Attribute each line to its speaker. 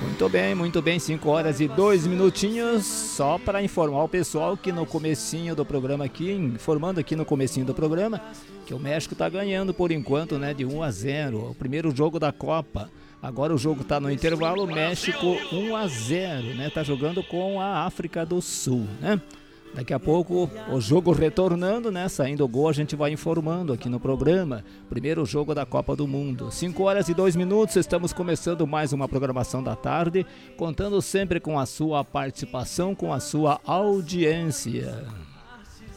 Speaker 1: Muito bem, 5 horas e 2 minutinhos, só para informar o pessoal que no comecinho do programa aqui, informando aqui no comecinho do programa, que o México tá ganhando por enquanto, né, de 1-0, o primeiro jogo da Copa. Agora o jogo tá no intervalo, México 1-0, né, tá jogando com a África do Sul, né. Daqui a pouco o jogo retornando, né? Saindo o gol, a gente vai informando aqui no programa. Primeiro jogo da Copa do Mundo. 5 horas e 2 minutos, estamos começando mais uma programação da tarde, contando sempre com a sua participação, com a sua audiência.